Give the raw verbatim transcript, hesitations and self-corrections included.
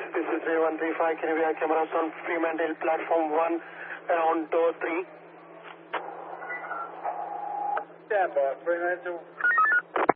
This is J one three five. Can we have cameras on Fremantle platform one around door three? Stand by, Fremantle.